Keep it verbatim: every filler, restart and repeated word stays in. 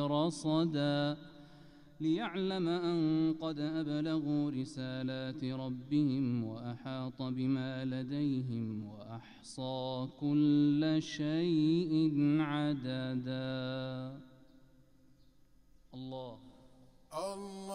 رصدا ليعلم أن قد أبلغوا رسالات ربهم وأحاط بما لديهم وأحصى كل شيء عددا. الله الله